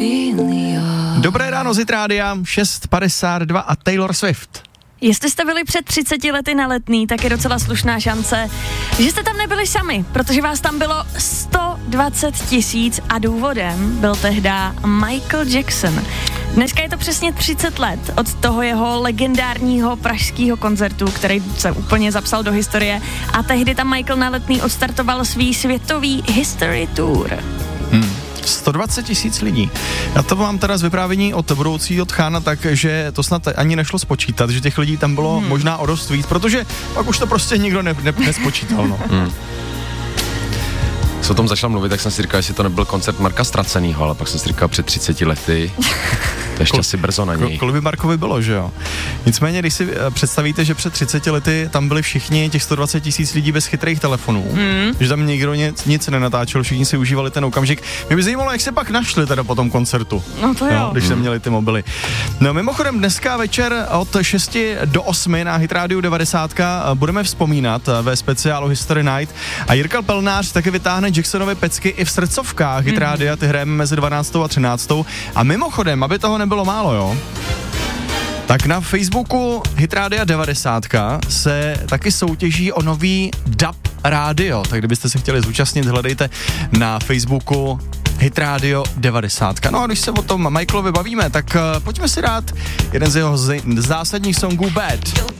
Dobré ráno z Hit Rádia, 6:52 a Taylor Swift. Jestli jste byli před 30 lety na Letný, tak je docela slušná šance, že jste tam nebyli sami, protože vás tam bylo 120 000 a důvodem byl tehda Michael Jackson. Dneska je to přesně 30 let od toho jeho legendárního pražského koncertu, který se úplně zapsal do historie, a tehdy tam Michael na Letný odstartoval svý světový History Tour. 120 000 lidí. Já to mám teda z vyprávění od budoucího tchána, takže to snad ani nešlo spočítat, že těch lidí tam bylo možná o dost víc, protože pak už to prostě nikdo nespočítal. No. Když o tom začal mluvit, tak jsem si říkal, jestli to nebyl koncert Marka Ztracenýho, ale pak jsem si říkal před 30 lety. To ještě asi brzo na něj. Kolik by Markovi bylo, že jo? Nicméně, když si představíte, že před 30 lety tam byli všichni těch 120 000 lidí bez chytrých telefonů, že tam nikdo nic nenatáčel, všichni si užívali ten okamžik. Mě by zajímalo, jak se pak našli teda po tom koncertu. No to jo. Když neměli ty mobily. No mimochodem dneska večer od 6 do 8 na Hit Radio 90 budeme vzpomínat ve speciálu History Night a Jirka Pelnář taky vytáhne Jacksonovy pecky i v srdcovkách Hit Rádia, ty hrajeme mezi 12 a 13. A mimochodem, aby toho nebylo málo, jo, tak na Facebooku Hit Rádia 90 se taky soutěží o nový DAB rádio, tak kdybyste se chtěli zúčastnit, hledejte na Facebooku Hit Radio 90. No a když se o tom Michaelovi bavíme, tak pojďme si dát jeden z jeho zásadních songů Bad.